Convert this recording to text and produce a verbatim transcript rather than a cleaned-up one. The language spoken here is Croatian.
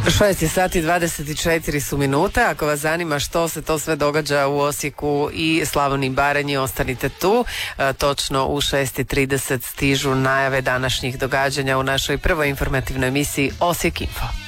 šest je sati dvadeset četiri su minute. Ako vas zanima što se to sve događa u Osijeku i Slavoniji i Baranji, ostanite tu. E, točno u šest i trideset stižu najave današnjih događanja u našoj prvoj informativnoj emisiji Osijek Info.